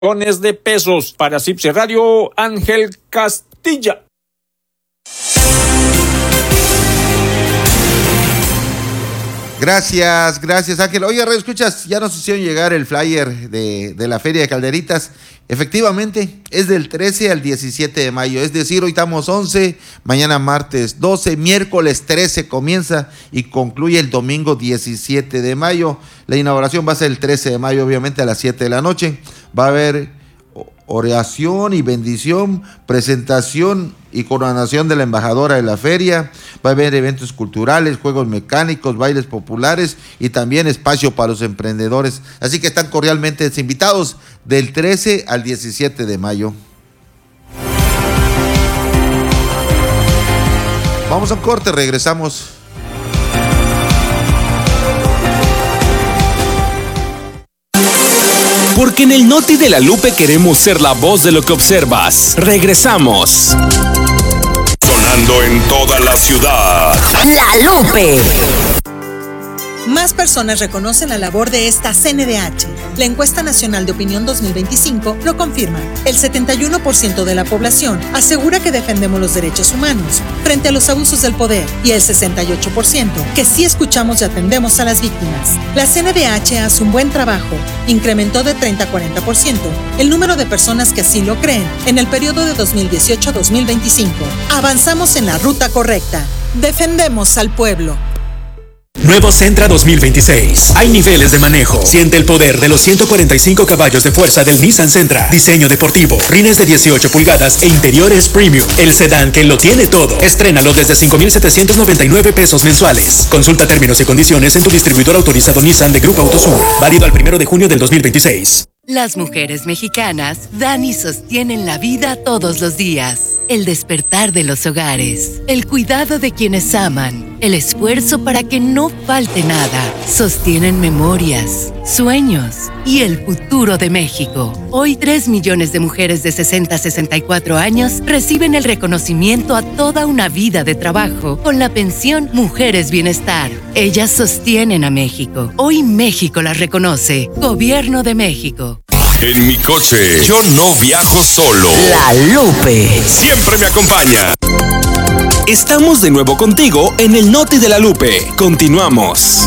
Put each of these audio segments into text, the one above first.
millones de pesos. Para CIPSE Radio, Ángel Castilla. Gracias Ángel. Oye, Radio Escuchas, ya nos hicieron llegar el flyer de la Feria de Calderitas. Efectivamente, es del 13 al 17 de mayo, es decir, hoy estamos 11, mañana martes 12, miércoles 13 comienza y concluye el domingo 17 de mayo. La inauguración va a ser el 13 de mayo, obviamente a las 7 de la noche. Va a haber oración y bendición, presentación y coronación de la embajadora de la feria. Va a haber eventos culturales, juegos mecánicos, bailes populares y también espacio para los emprendedores. Así que están cordialmente invitados del 13 al 17 de mayo. Vamos a un corte, regresamos. Porque en el Noti de la Lupe queremos ser la voz de lo que observas. Regresamos. Sonando en toda la ciudad. La Lupe. Más personas reconocen la labor de esta CNDH. La encuesta nacional de opinión 2025 lo confirma. El 71% de la población asegura que defendemos los derechos humanos frente a los abusos del poder y el 68% que sí escuchamos y atendemos a las víctimas. La CNDH hace un buen trabajo. Incrementó de 30 a 40% el número de personas que así lo creen en el periodo de 2018 a 2025. Avanzamos en la ruta correcta. Defendemos al pueblo. Nuevo Sentra 2026. Hay niveles de manejo. Siente el poder de los 145 caballos de fuerza del Nissan Sentra. Diseño deportivo, rines de 18 pulgadas e interiores premium. El sedán que lo tiene todo. Estrénalo desde 5,799 pesos mensuales. Consulta términos y condiciones en tu distribuidor autorizado Nissan de Grupo Autosur. Válido al 1 de junio del 2026. Las mujeres mexicanas dan y sostienen la vida todos los días. El despertar de los hogares, el cuidado de quienes aman, el esfuerzo para que no falte nada. Sostienen memorias, sueños y el futuro de México. Hoy 3 millones de mujeres de 60 a 64 años reciben el reconocimiento a toda una vida de trabajo con la pensión Mujeres Bienestar. Ellas sostienen a México. Hoy México las reconoce. Gobierno de México. En mi coche, yo no viajo solo. La Lupe. Siempre me acompaña. Estamos de nuevo contigo en el Noti de la Lupe. Continuamos.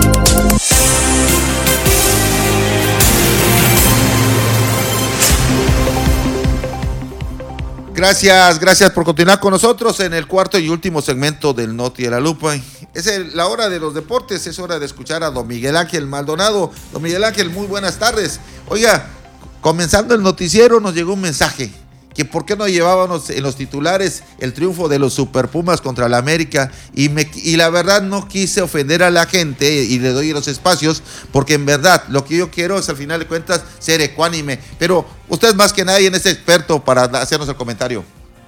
Gracias por continuar con nosotros en el cuarto y último segmento del Noti de la Lupe. Es la hora de los deportes, es hora de escuchar a don Miguel Ángel Maldonado. Don Miguel Ángel, muy buenas tardes. Oiga, comenzando el noticiero nos llegó un mensaje que por qué no llevábamos en los titulares el triunfo de los Super Pumas contra la América y la verdad no quise ofender a la gente y le doy los espacios porque en verdad lo que yo quiero es al final de cuentas ser ecuánime, pero usted más que nadie es experto para hacernos el comentario.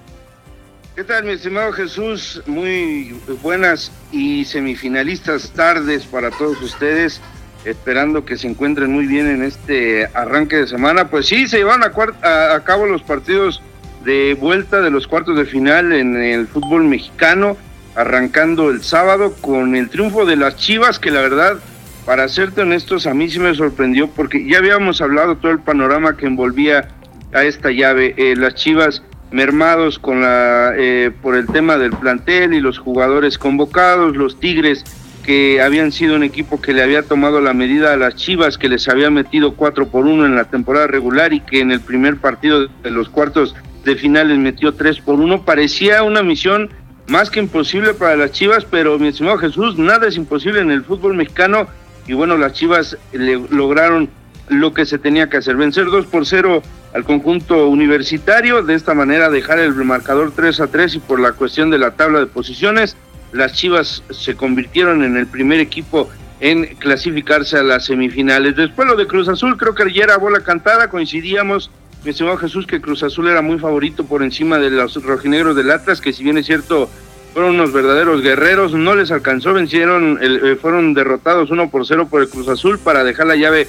¿Qué tal, mi estimado Jesús? Muy buenas y semifinalistas tardes para todos ustedes, esperando que se encuentren muy bien en este arranque de semana. Pues sí, se llevaron a cabo los partidos de vuelta de los cuartos de final en el fútbol mexicano, arrancando el sábado con el triunfo de las Chivas, que la verdad, para serte honestos, a mí sí me sorprendió, porque ya habíamos hablado todo el panorama que envolvía a esta llave. Las Chivas mermados con por el tema del plantel y los jugadores convocados, los Tigres que habían sido un equipo que le había tomado la medida a las Chivas, que les había metido 4-1 en la temporada regular y que en el primer partido de los cuartos de final les metió 3-1. Parecía una misión más que imposible para las Chivas, pero mi estimado Jesús, nada es imposible en el fútbol mexicano y bueno, las Chivas lograron lo que se tenía que hacer, vencer 2-0 al conjunto universitario, de esta manera dejar el marcador 3-3 y por la cuestión de la tabla de posiciones, las Chivas se convirtieron en el primer equipo en clasificarse a las semifinales. Después lo de Cruz Azul, creo que ayer a bola cantada coincidíamos, mi estimado Jesús, que Cruz Azul era muy favorito por encima de los rojinegros del Atlas, que si bien es cierto, fueron unos verdaderos guerreros, no les alcanzó, fueron derrotados 1-0 por el Cruz Azul para dejar la llave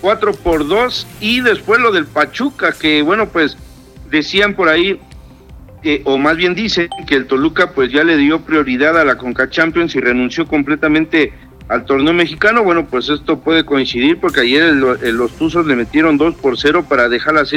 4-2, y después lo del Pachuca, que bueno, pues decían por ahí, o más bien dicen que el Toluca pues ya le dio prioridad a la Conca Champions y renunció completamente al torneo mexicano. Bueno, pues esto puede coincidir porque ayer los Tuzos le metieron 2-0 para dejar la serie